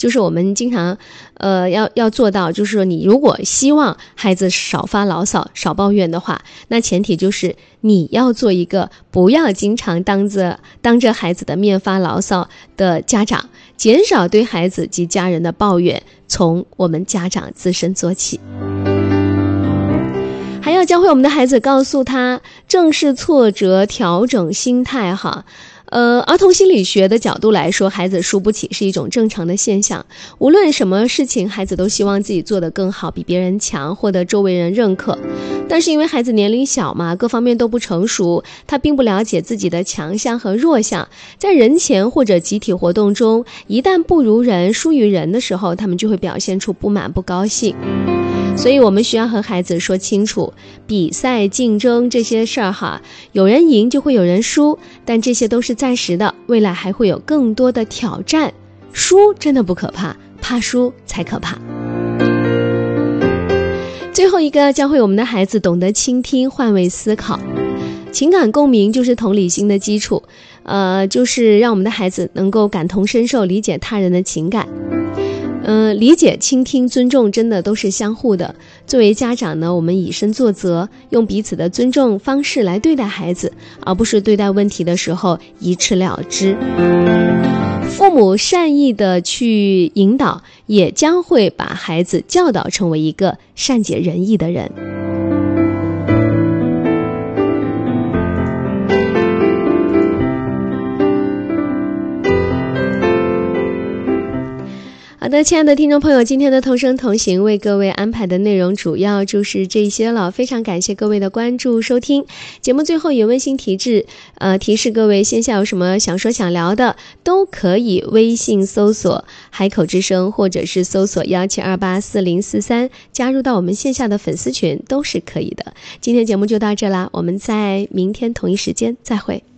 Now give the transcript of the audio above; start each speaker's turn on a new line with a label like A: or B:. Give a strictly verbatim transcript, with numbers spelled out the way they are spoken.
A: 就是我们经常呃要要做到，就是说你如果希望孩子少发牢骚少抱怨的话，那前提就是你要做一个不要经常当着当着孩子的面发牢骚的家长，减少对孩子及家人的抱怨，从我们家长自身做起。还要教会我们的孩子，告诉他正视挫折，调整心态哈。呃，儿童心理学的角度来说，孩子输不起是一种正常的现象。无论什么事情，孩子都希望自己做得更好，比别人强，获得周围人认可。但是因为孩子年龄小嘛，各方面都不成熟，他并不了解自己的强项和弱项。在人前或者集体活动中，一旦不如人、输于人的时候，他们就会表现出不满、不高兴。所以我们需要和孩子说清楚，比赛竞争这些事儿哈，有人赢就会有人输，但这些都是暂时的，未来还会有更多的挑战。输真的不可怕，怕输才可怕。最后一个，教会我们的孩子懂得倾听，换位思考。情感共鸣就是同理心的基础，呃，就是让我们的孩子能够感同身受，理解他人的情感。嗯、呃，理解、倾听、尊重真的都是相互的。作为家长呢，我们以身作则，用彼此的尊重方式来对待孩子，而不是对待问题的时候一斥了之。父母善意的去引导，也将会把孩子教导成为一个善解人意的人。好的，亲爱的听众朋友，今天的同声同行为各位安排的内容主要就是这些了，非常感谢各位的关注收听。节目最后也温馨提示，呃，提示各位线下有什么想说想聊的，都可以微信搜索海口之声，或者是搜索一七二八四零四三，加入到我们线下的粉丝群都是可以的。今天节目就到这啦，我们在明天同一时间再会。